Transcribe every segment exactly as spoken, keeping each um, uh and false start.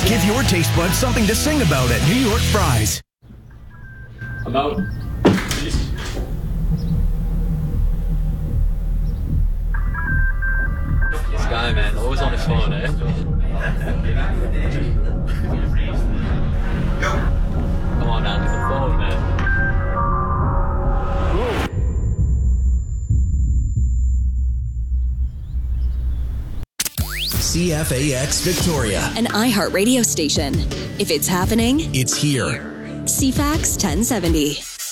Give your taste buds something to sing about at New York Fries. I'm out. This guy, man, always on his phone, eh? Come on, man, to the phone, man. C F A X Victoria, an iHeart radio station. If it's happening, it's here. C FAX ten seventy.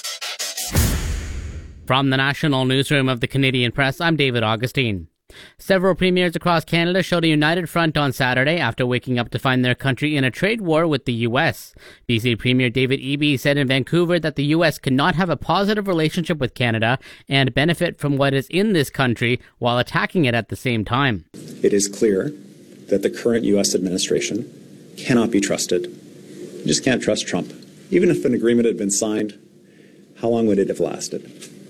From the National Newsroom of the Canadian Press, I'm David Augustine. Several premiers across Canada showed a united front on Saturday after waking up to find their country in a trade war with the U S. B C Premier David Eby said in Vancouver that the U S cannot have a positive relationship with Canada and benefit from what is in this country while attacking it at the same time. It is clear that the current U S administration cannot be trusted. You just can't trust Trump. Even if an agreement had been signed, how long would it have lasted?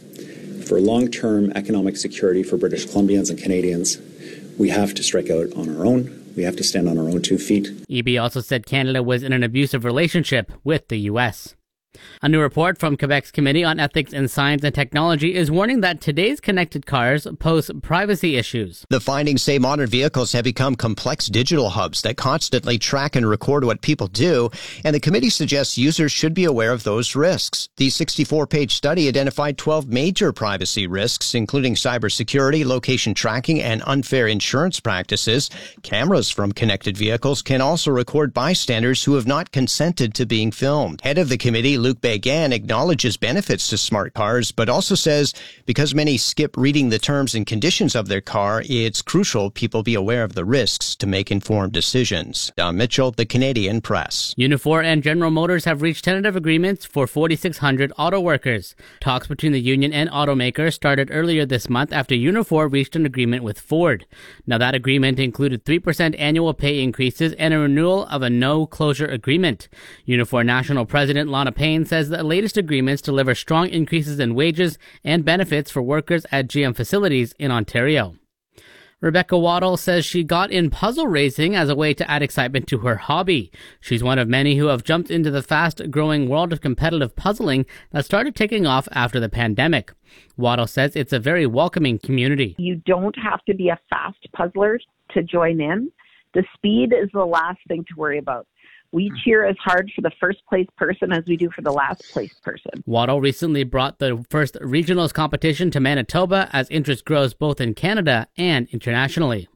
For long-term economic security for British Columbians and Canadians, we have to strike out on our own. We have to stand on our own two feet. Eby also said Canada was in an abusive relationship with the U S. A new report from Quebec's Committee on Ethics in Science and Technology is warning that today's connected cars pose privacy issues. The findings say modern vehicles have become complex digital hubs that constantly track and record what people do, and the committee suggests users should be aware of those risks. The sixty-four page study identified twelve major privacy risks, including cybersecurity, location tracking, and unfair insurance practices. Cameras from connected vehicles can also record bystanders who have not consented to being filmed. Head of the committee, Luc Béguin, acknowledges benefits to smart cars, but also says because many skip reading the terms and conditions of their car, it's crucial people be aware of the risks to make informed decisions. Don Mitchell, the Canadian Press. Unifor and General Motors have reached tentative agreements for forty-six hundred auto workers. Talks between the union and automakers started earlier this month after Unifor reached an agreement with Ford. Now, that agreement included three percent annual pay increases and a renewal of a no-closure agreement. Unifor National President Lana Payne says the latest agreements deliver strong increases in wages and benefits for workers at G M facilities in Ontario. Rebecca Waddle says she got in puzzle racing as a way to add excitement to her hobby. She's one of many who have jumped into the fast-growing world of competitive puzzling that started taking off after the pandemic. Waddle says it's a very welcoming community. You don't have to be a fast puzzler to join in. The speed is the last thing to worry about. We cheer as hard for the first place person as we do for the last place person. Waddle recently brought the first regionals competition to Manitoba as interest grows both in Canada and internationally.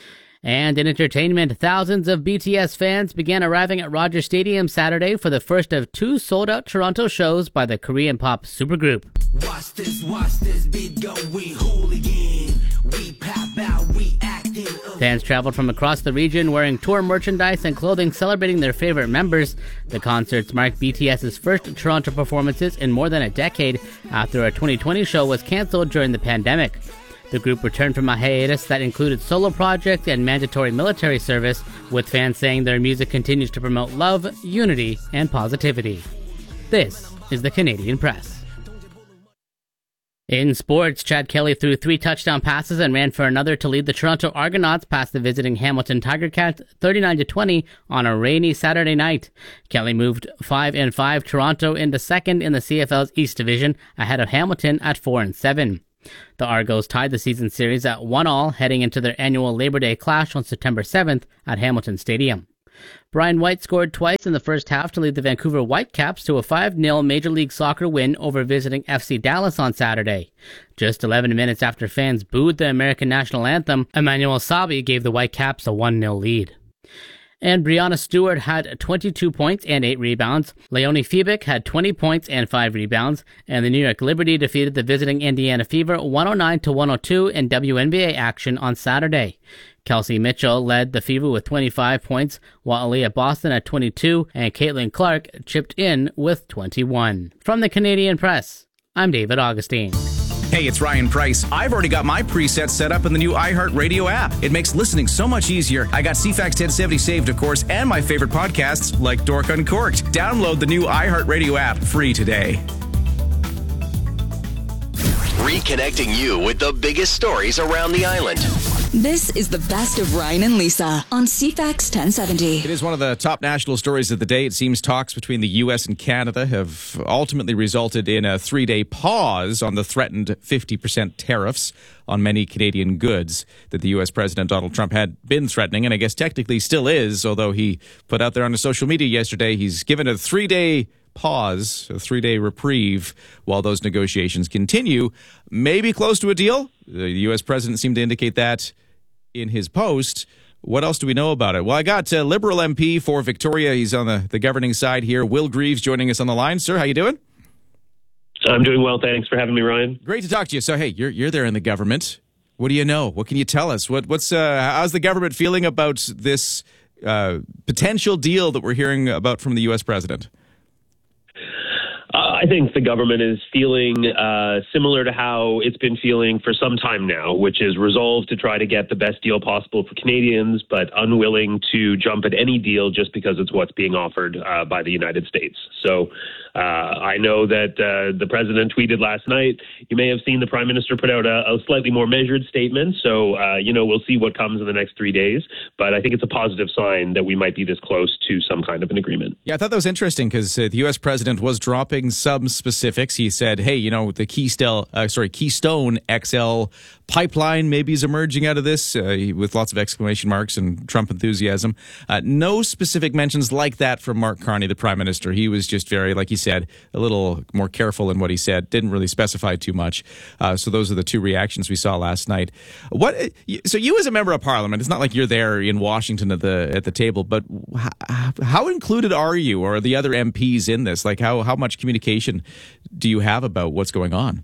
And in entertainment, thousands of B T S fans began arriving at Rogers Stadium Saturday for the first of two sold-out Toronto shows by the Korean pop supergroup. Watch this, watch this beat go, we hooligan, we pop out, we acting. Fans traveled from across the region wearing tour merchandise and clothing celebrating their favorite members. The concerts marked BTS's first Toronto performances in more than a decade after a twenty twenty show was cancelled during the pandemic. The group returned from a hiatus that included solo projects and mandatory military service, with fans saying their music continues to promote love, unity, and positivity. This is the Canadian Press. In sports, Chad Kelly threw three touchdown passes and ran for another to lead the Toronto Argonauts past the visiting Hamilton Tiger Cats thirty-nine to twenty on a rainy Saturday night. Kelly moved five and five Toronto into second in the C F L's East Division, ahead of Hamilton at four and seven. The Argos tied the season series at one all heading into their annual Labor Day clash on September seventh at Hamilton Stadium. Brian White scored twice in the first half to lead the Vancouver Whitecaps to a five nil Major League Soccer win over visiting F C Dallas on Saturday. Just eleven minutes after fans booed the American national anthem, Emmanuel Sabi gave the Whitecaps a one nil lead. And Brianna Stewart had twenty-two points and eight rebounds. Leonie Fiebig had twenty points and five rebounds. And the New York Liberty defeated the visiting Indiana Fever one oh nine to one oh two in W N B A action on Saturday. Kelsey Mitchell led the Fever with twenty-five points, while Aaliyah Boston had twenty-two, and Caitlin Clark chipped in with twenty-one. From the Canadian Press, I'm David Augustine. Hey, it's Ryan Price. I've already got my presets set up in the new iHeartRadio app. It makes listening so much easier. I got C FAX ten seventy saved, of course, and my favorite podcasts like Dork Uncorked. Download the new iHeartRadio app free today. Reconnecting you with the biggest stories around the island. This is the best of Ryan and Lisa on C FAX ten seventy. It is one of the top national stories of the day. It seems talks between the U S and Canada have ultimately resulted in a three-day pause on the threatened fifty percent tariffs on many Canadian goods that the U S President Donald Trump had been threatening, and I guess technically still is, although he put out there on his social media yesterday he's given a three-day pause, a three-day reprieve while those negotiations continue. Maybe close to a deal. The U S President seemed to indicate that in his post. What else do we know about it? Well, I got uh, Liberal M P for Victoria. He's on the, the governing side here. Will Greaves joining us on the line. Sir, how you doing? I'm doing well. Thanks for having me, Ryan. Great to talk to you. So, hey, you're you're there in the government. What do you know? What can you tell us? What what's uh, how's the government feeling about this uh, potential deal that we're hearing about from the U S President? Uh, I think the government is feeling uh, similar to how it's been feeling for some time now, which is resolved to try to get the best deal possible for Canadians, but unwilling to jump at any deal just because it's what's being offered uh, by the United States. So uh, I know that uh, the president tweeted last night. You may have seen the prime minister put out a, a slightly more measured statement. So, uh, you know, we'll see what comes in the next three days. But I think it's a positive sign that we might be this close to some kind of an agreement. Yeah, I thought that was interesting because uh, the U S president was dropping some specifics. He said, hey, you know, the Keystone, uh, sorry, Keystone X L pipeline maybe is emerging out of this uh, with lots of exclamation marks and Trump enthusiasm. Uh, no specific mentions like that from Mark Carney, the prime minister. He was just very, like he said, a little more careful in what he said, didn't really specify too much. Uh, so those are the two reactions we saw last night. What? So you as a member of parliament, it's not like you're there in Washington at the at the table, but how, how included are you or are the other M Ps in this? Like how, how much communication do you have about what's going on?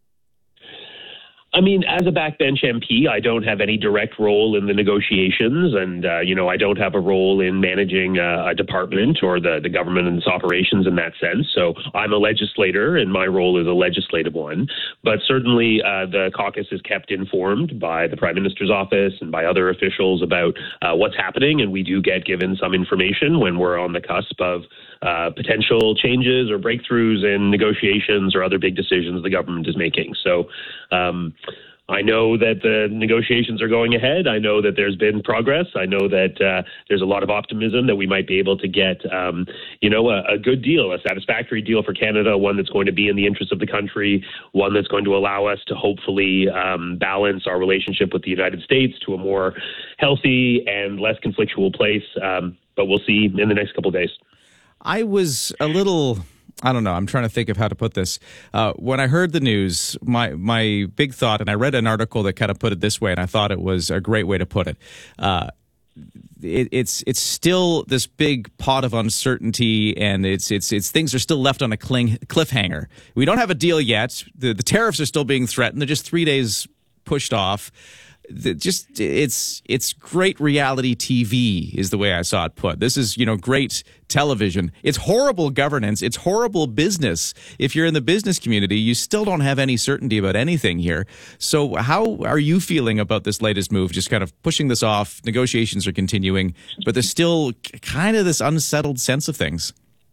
I mean, as a backbench M P, I don't have any direct role in the negotiations, and uh, you know, I don't have a role in managing uh, a department or the, the government and its operations in that sense. So I'm a legislator, and my role is a legislative one. But certainly, uh, the caucus is kept informed by the Prime Minister's office and by other officials about uh, what's happening, and we do get given some information when we're on the cusp of uh, potential changes or breakthroughs in negotiations or other big decisions the government is making. So. Um, I know that the negotiations are going ahead. I know that there's been progress. I know that uh, there's a lot of optimism that we might be able to get, um, you know, a, a good deal, a satisfactory deal for Canada, one that's going to be in the interest of the country, one that's going to allow us to hopefully um, balance our relationship with the United States to a more healthy and less conflictual place. Um, but we'll see in the next couple of days. I was a little... I don't know. I'm trying to think of how to put this. Uh, when I heard the news, my my big thought, and I read an article that kind of put it this way, and I thought it was a great way to put it. Uh, it it's it's still this big pot of uncertainty, and it's it's it's things are still left on a cling, cliffhanger. We don't have a deal yet. The the tariffs are still being threatened. They're just three days pushed off. The, just it's it's great reality T V is the way I saw it put. This is, you know, great television. It's horrible governance. It's horrible business. If you're in the business community, you still don't have any certainty about anything here. So how are you feeling about this latest move? Just kind of pushing this off. Negotiations are continuing, but there's still kind of this unsettled sense of things.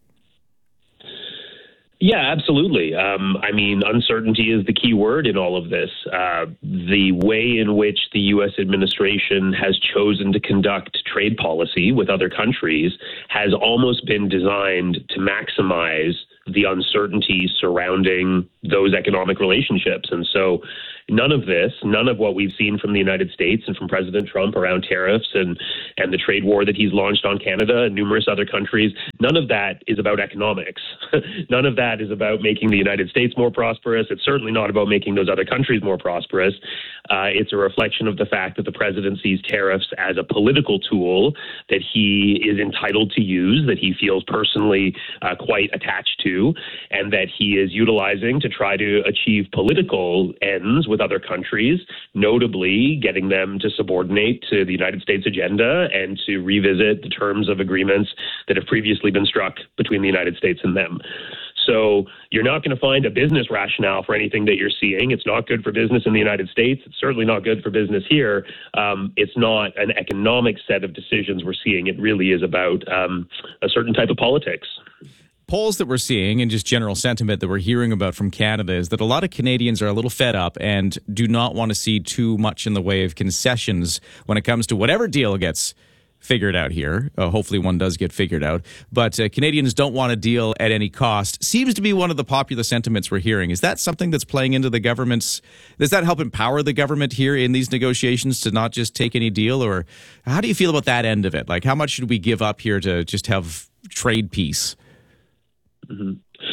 Yeah, absolutely. Um, I mean, uncertainty is the key word in all of this. Uh, the way in which the U S administration has chosen to conduct trade policy with other countries has almost been designed to maximize the uncertainty surrounding those economic relationships. And so none of this, none of what we've seen from the United States and from President Trump around tariffs and, and the trade war that he's launched on Canada and numerous other countries, none of that is about economics. None of that is about making the United States more prosperous. It's certainly not about making those other countries more prosperous. Uh, it's a reflection of the fact that the president sees tariffs as a political tool that he is entitled to use, that he feels personally uh, quite attached to, and that he is utilizing to try to achieve political ends with other countries, notably getting them to subordinate to the United States agenda and to revisit the terms of agreements that have previously been struck between the United States and them. So you're not going to find a business rationale for anything that you're seeing. It's not good for business in the United States. It's certainly not good for business here. Um, it's not an economic set of decisions we're seeing. It really is about um, a certain type of politics. polls that we're seeing and just general sentiment that we're hearing about from Canada is that a lot of Canadians are a little fed up and do not want to see too much in the way of concessions when it comes to whatever deal gets figured out here. Uh, hopefully one does get figured out. But uh, Canadians don't want a deal at any cost. Seems to be one of the popular sentiments we're hearing. Is that something that's playing into the government's... Does that help empower the government here in these negotiations to not just take any deal? Or how do you feel about that end of it? Like, how much should we give up here to just have trade peace? Mm-hmm.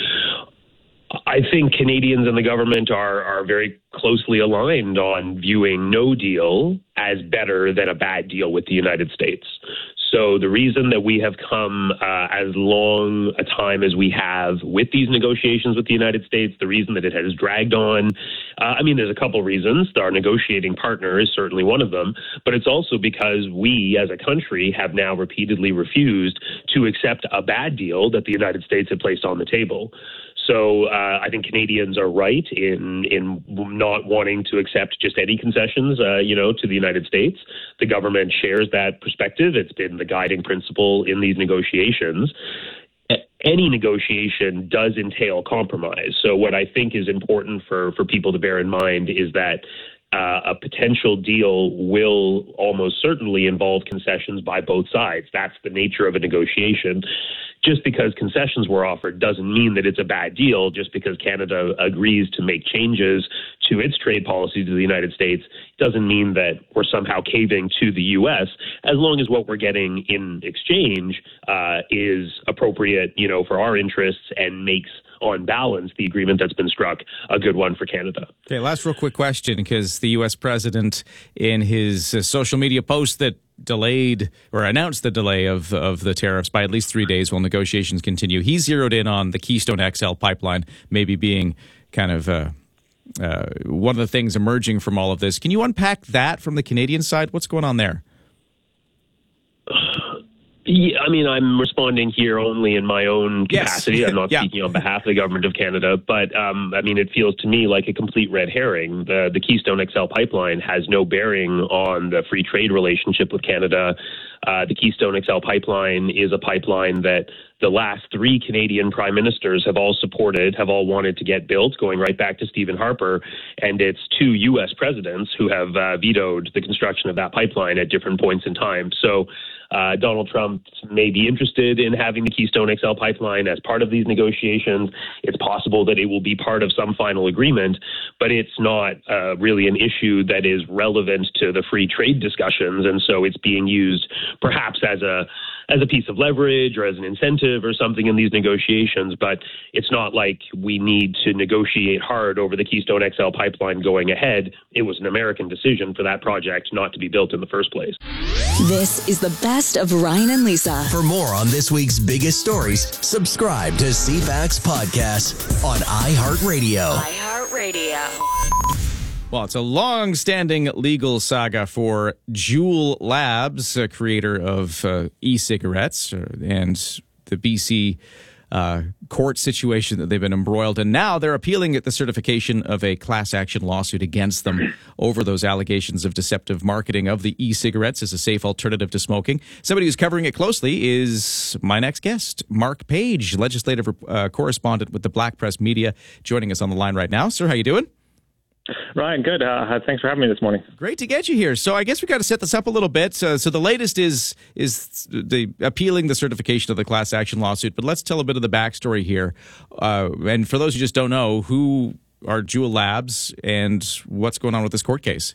I think Canadians and the government are are very closely aligned on viewing no deal as better than a bad deal with the United States. So the reason that we have come uh, as long a time as we have with these negotiations with the United States, the reason that it has dragged on, uh, I mean, there's a couple reasons. Our negotiating partner is certainly one of them, but it's also because we as a country have now repeatedly refused to accept a bad deal that the United States had placed on the table. So uh, I think Canadians are right in in not wanting to accept just any concessions, uh, you know, to the United States. The government shares that perspective. It's been the guiding principle in these negotiations. Any negotiation does entail compromise. So what I think is important for, for people to bear in mind is that Uh, a potential deal will almost certainly involve concessions by both sides. That's the nature of a negotiation. Just because concessions were offered doesn't mean that it's a bad deal. Just because Canada agrees to make changes to its trade policy to the United States doesn't mean that we're somehow caving to the U S, as long as what we're getting in exchange uh, is appropriate, you know, for our interests and makes, on balance, the agreement that's been struck a good one for Canada. Okay, last real quick question, because the U S president in his uh, social media post that delayed or announced the delay of, of the tariffs by at least three days while negotiations continue, he zeroed in on the Keystone X L pipeline maybe being kind of uh, uh, one of the things emerging from all of this. Can you unpack that from the Canadian side? What's going on there? Yeah, I mean, I'm responding here only in my own capacity. Yes. I'm not yeah. speaking on behalf of the government of Canada. But, um, I mean, it feels to me like a complete red herring. The, the Keystone X L pipeline has no bearing on the free trade relationship with Canada. Uh, the Keystone X L pipeline is a pipeline that the last three Canadian prime ministers have all supported, have all wanted to get built, going right back to Stephen Harper. And it's two U S presidents who have uh, vetoed the construction of that pipeline at different points in time. So uh, Donald Trump may be interested in having the Keystone X L pipeline as part of these negotiations. It's possible that it will be part of some final agreement, but it's not uh, really an issue that is relevant to the free trade discussions. And so it's being used perhaps as a as a piece of leverage or as an incentive or something in these negotiations, but it's not like we need to negotiate hard over the Keystone X L pipeline going ahead. It was an American decision for that project not to be built in the first place. This is the best of Ryan and Lisa. For more on this week's biggest stories, subscribe to C FAX Podcast on iHeartRadio. iHeartRadio. Well, it's a long-standing legal saga for Juul Labs, a creator of uh, e-cigarettes, uh, and the B C uh, court situation that they've been embroiled in. Now they're appealing at the certification of a class action lawsuit against them over those allegations of deceptive marketing of the e-cigarettes as a safe alternative to smoking. Somebody who's covering it closely is my next guest, Mark Page, legislative uh, correspondent with the Black Press Media, joining us on the line right now. Sir, how you doing? Ryan, good. Uh, thanks for having me this morning. Great to get you here. So I guess we got to set this up a little bit. Uh, so the latest is is the appealing the certification of the class action lawsuit. But let's tell a bit of the backstory here. Uh, and for those who just don't know, who are Juul Labs and what's going on with this court case?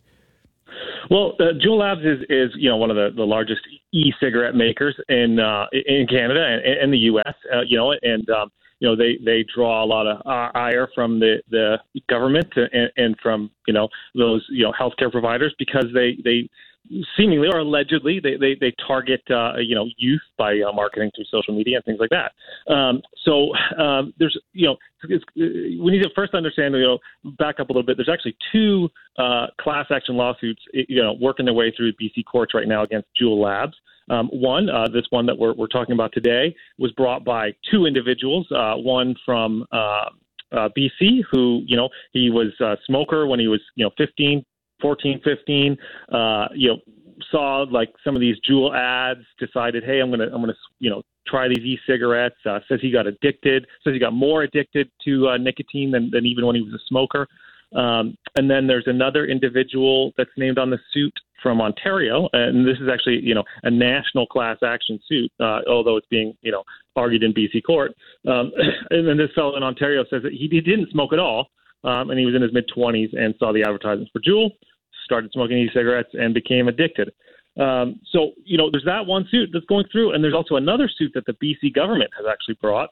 Well, uh, Juul Labs is, is you know one of the, the largest e-cigarette makers in uh, in Canada and, and the U S. Uh, you know, and um, you know, they, they draw a lot of uh, ire from the, the government and, and from, you know, those, you know, healthcare providers because they, they seemingly or allegedly they, they, they target, uh, you know, youth by uh, marketing through social media and things like that. Um, so um, there's, you know, it's, we need to first understand, you know, back up a little bit. There's actually two uh, class action lawsuits, you know, working their way through B C courts right now against Juul Labs. Um, one, uh, this one that we're, we're talking about today, was brought by two individuals, uh, one from uh, uh, B C, who, you know, he was a smoker when he was, you know, fifteen, fourteen, fifteen, uh, you know, saw like some of these Juul ads, decided, hey, I'm gonna I'm gonna you know try these e-cigarettes. Uh, says he got addicted. Says he got more addicted to uh, nicotine than, than even when he was a smoker. Um, and then there's another individual that's named on the suit from Ontario, and this is actually, you know, a national class action suit, uh, although it's being, you know, argued in B C court. Um, and then this fellow in Ontario says that he, he didn't smoke at all, um, and he was in his mid-twenties and saw the advertisements for Juul, started smoking e-cigarettes, and became addicted. Um, so, you know, there's that one suit that's going through, and there's also another suit that the B C government has actually brought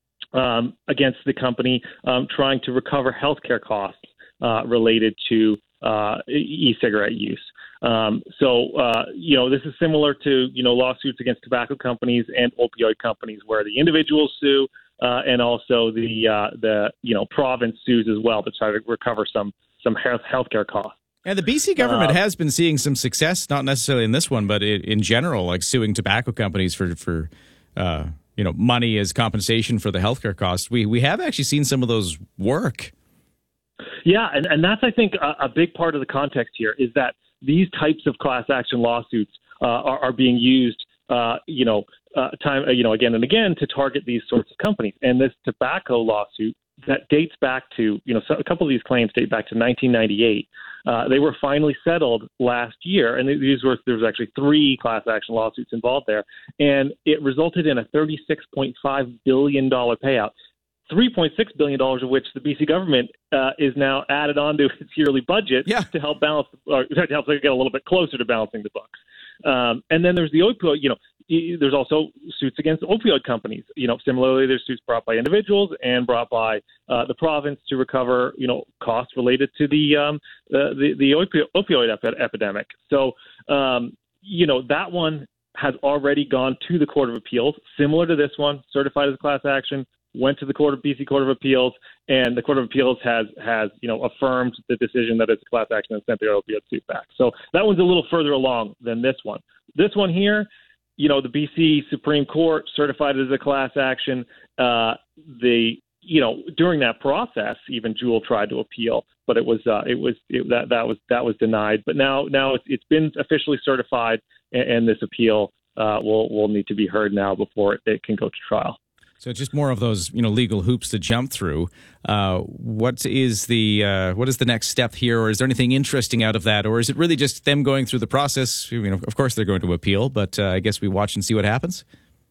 um, against the company, um, trying to recover healthcare costs uh, related to uh, e-cigarette use. Um, so, uh, you know, this is similar to, you know, lawsuits against tobacco companies and opioid companies where the individuals sue uh, and also the, uh, the, you know, province sues as well to try to recover some, some health healthcare costs. And the B C government uh, has been seeing some success, not necessarily in this one, but in, in general, like suing tobacco companies for, for uh, you know, money as compensation for the healthcare costs. We, we have actually seen some of those work. Yeah, and, and that's, I think, a, a big part of the context here is that these types of class action lawsuits uh, are, are being used, uh, you know, uh, time, uh, you know, again and again to target these sorts of companies. And this tobacco lawsuit that dates back to, you know, so a couple of these claims date back to nineteen ninety-eight. Uh, they were finally settled last year, and these were there was actually three class action lawsuits involved there, and it resulted in a thirty-six point five billion dollars payout. three point six billion dollars of which the B C government uh, is now added onto its yearly budget yeah. to help balance, or to help get a little bit closer to balancing the books. Um, and then there's the opioid, you know, there's also suits against opioid companies. You know, similarly, there's suits brought by individuals and brought by uh, the province to recover, you know, costs related to the um, uh, the, the opioid, opioid epi- epidemic. So, um, you know, that one has already gone to the Court of Appeals, similar to this one, certified as a class action. Went to the Court of B C Court of Appeals, and the Court of Appeals has has you know affirmed the decision that it's a class action and sent the opioid suit back. So that one's a little further along than this one. This one here, you know, the B C Supreme Court certified it as a class action. Uh, the you know during that process, even Juul tried to appeal, but it was uh, it was it, that that was that was denied. But now now it's, it's been officially certified, and, and this appeal uh, will will need to be heard now before it, it can go to trial. So just more of those, you know, legal hoops to jump through. Uh, what is the uh, what is the next step here, or is there anything interesting out of that, or is it really just them going through the process? You know, of course they're going to appeal, but uh, I guess we watch and see what happens.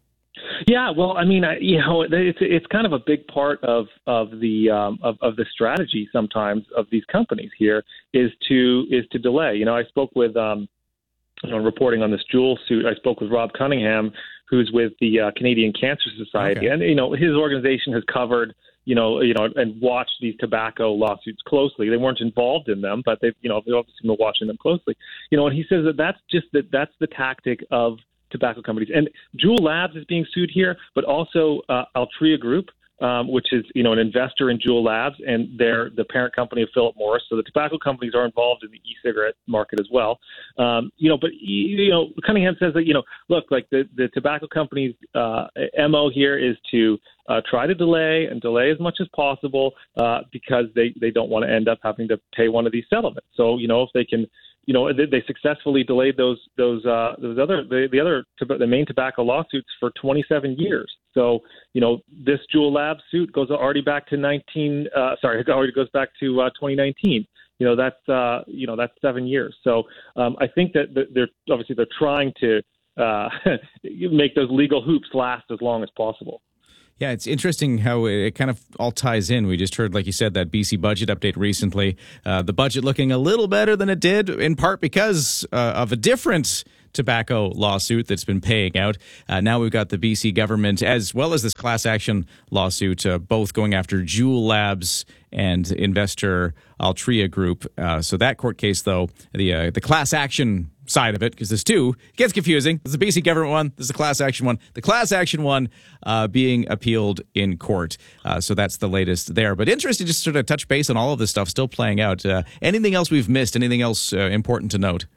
Yeah, well, I mean, I, you know, it's it's kind of a big part of of the um, of of the strategy sometimes of these companies here is to is to delay. You know, I spoke with um, you know, reporting on this Juul suit. I spoke with Rob Cunningham, who's with the uh, Canadian Cancer Society. Okay. And, you know, his organization has covered, you know, you know, and watched these tobacco lawsuits closely. They weren't involved in them, but they've, you know, they've obviously been watching them closely. You know, and he says that that's just that that's the tactic of tobacco companies. And Juul Labs is being sued here, but also uh, Altria Group, um, which is, you know, an investor in Juul Labs, and they're the parent company of Philip Morris. So the tobacco companies are involved in the e-cigarette market as well. Um, you know, but, you know, Cunningham says that, you know, look, like the, the tobacco companies' uh, M O here is to uh, try to delay and delay as much as possible uh, because they, they don't want to end up having to pay one of these settlements. So, you know, if they can, you know, they, they successfully delayed those those uh, those other the, the other the main tobacco lawsuits for twenty-seven years. So, you know, this Juul Labs suit goes already back to nineteen. Uh, sorry, it already goes back to uh, twenty nineteen. You know, that's uh, you know that's seven years. So um, I think that they're obviously they're trying to uh, make those legal hoops last as long as possible. Yeah, it's interesting how it kind of all ties in. We just heard, like you said, that B C budget update recently. Uh, the budget looking a little better than it did, in part because uh, of a different tobacco lawsuit that's been paying out. Uh, now we've got the B C government, as well as this class action lawsuit, uh, both going after Juul Labs and investor Altria Group. Uh, so that court case, though, the uh, the class action side of it, because there's two, it gets confusing. There's the B C government one, there's the class action one. The class action one uh, being appealed in court. Uh, so that's the latest there. But interesting just sort of touch base on all of this stuff still playing out. Uh, anything else we've missed? Anything else uh, important to note?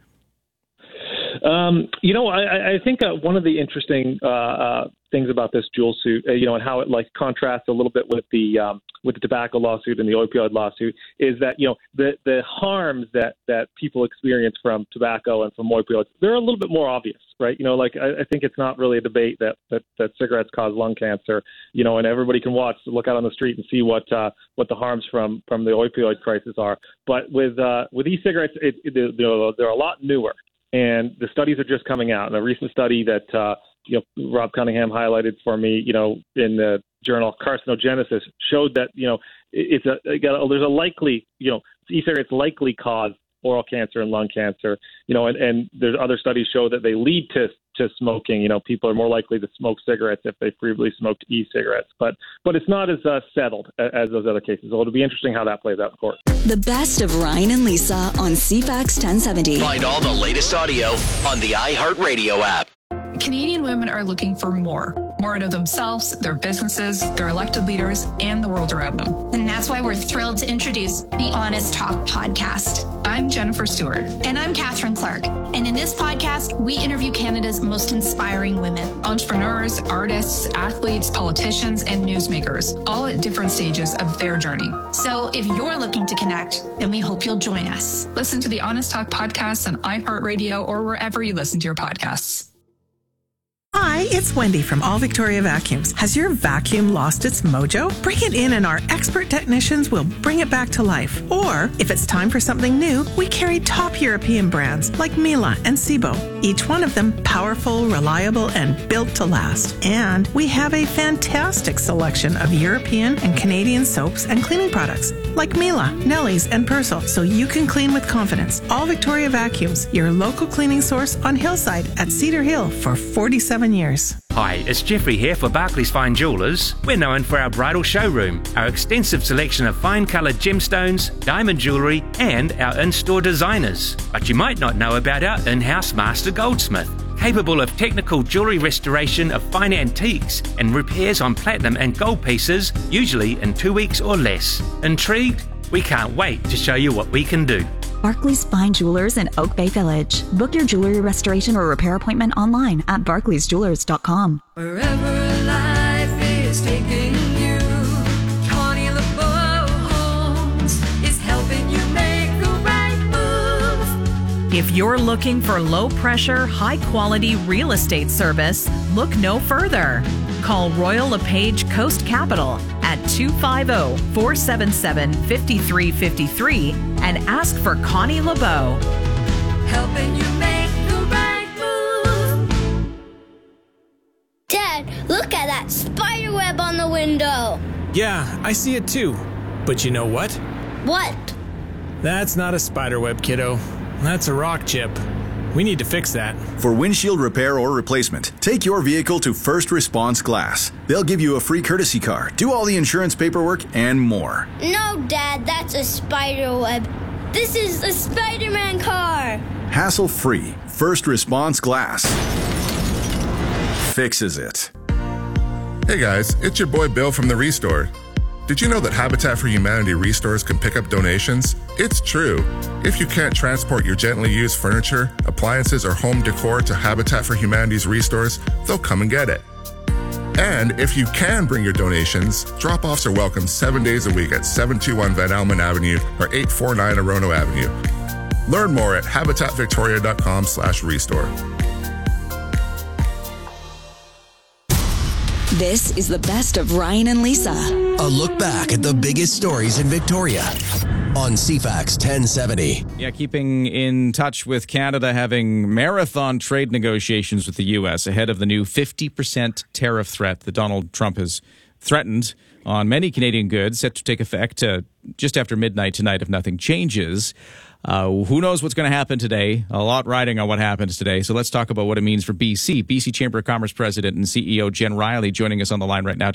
Um, you know, I, I think uh, one of the interesting uh, uh, things about this Juul suit, uh, you know, and how it like contrasts a little bit with the um, with the tobacco lawsuit and the opioid lawsuit is that, you know, the, the harms that, that people experience from tobacco and from opioids, they're a little bit more obvious, right? You know, like I, I think it's not really a debate that, that, that cigarettes cause lung cancer, you know, and everybody can watch, look out on the street and see what uh, what the harms from, from the opioid crisis are. But with uh, with e-cigarettes, it, it, they're, they're a lot newer, and the studies are just coming out. And a recent study that uh, you know, Rob Cunningham highlighted for me, you know, in the journal Carcinogenesis, showed that, you know, it's a, there's a likely, you know, e-cigarettes likely cause oral cancer and lung cancer, you know, and, and there's other studies show that they lead to, to smoking. You know, people are more likely to smoke cigarettes if they previously smoked e-cigarettes, but, but it's not as uh, settled as those other cases. So it'll be interesting how that plays out in court. The best of Ryan and Lisa on C FAX ten seventy. Find all the latest audio on the iHeartRadio app. Canadian women are looking for more. More out of themselves, their businesses, their elected leaders, and the world around them. And that's why we're thrilled to introduce the Honest Talk podcast. I'm Jennifer Stewart. And I'm Catherine Clark. And in this podcast, we interview Canada's most inspiring women. Entrepreneurs, artists, athletes, politicians, and newsmakers, all at different stages of their journey. So if you're looking to connect, then we hope you'll join us. Listen to the Honest Talk podcast on iHeartRadio or wherever you listen to your podcasts. Hi, it's Wendy from All Victoria Vacuums. Has your vacuum lost its mojo? Bring it in and our expert technicians will bring it back to life. Or, if it's time for something new, we carry top European brands like Miele and Sebo. Each one of them powerful, reliable, and built to last. And we have a fantastic selection of European and Canadian soaps and cleaning products like Miele, Nelly's, and Persil, so you can clean with confidence. All Victoria Vacuums, your local cleaning source on Hillside at Cedar Hill for forty-seven years. Hi, it's Jeffrey here for Barclays Fine Jewellers. We're known for our bridal showroom, our extensive selection of fine coloured gemstones, diamond jewellery, and our in-store designers. But you might not know about our in-house master goldsmith, capable of technical jewellery restoration of fine antiques and repairs on platinum and gold pieces, usually in two weeks or less. Intrigued? We can't wait to show you what we can do. Barclays Fine Jewelers in Oak Bay Village. Book your jewelry restoration or repair appointment online at barclays jewelers dot com. Wherever life is taking you, Connie LeBeau Homes is helping you make the right move. If you're looking for low-pressure, high-quality real estate service, look no further. Call Royal LePage Coast Capital at two five zero, four seven seven, five three five three and ask for Connie LeBeau. Helping you make the right move. Dad, look at that spider web on the window. Yeah, I see it too. But you know what? What? That's not a spider web, kiddo. That's a rock chip. We need to fix that. For windshield repair or replacement, take your vehicle to First Response Glass. They'll give you a free courtesy car, do all the insurance paperwork, and more. No, Dad, that's a spider web. This is a Spider-Man car. Hassle-free. First Response Glass fixes it. Hey guys, it's your boy Bill from The Restore. Did you know that Habitat for Humanity restores can pick up donations? It's true. If you can't transport your gently used furniture, appliances, or home decor to Habitat for Humanity's restores, they'll come and get it. And if you can bring your donations, drop-offs are welcome seven days a week at seven two one Van Almen Avenue or eight four nine Orono Avenue. Learn more at habitat victoria dot com slash restore. This is the best of Ryan and Lisa. A look back at the biggest stories in Victoria on C FAX ten seventy. Yeah, keeping in touch with Canada having marathon trade negotiations with the U S ahead of the new fifty percent tariff threat that Donald Trump has threatened on many Canadian goods, set to take effect uh, just after midnight tonight if nothing changes. Uh, who knows what's going to happen today? A lot riding on what happens today. So let's talk about what it means for B C. B C Chamber of Commerce President and C E O Jen Riley joining us on the line right now.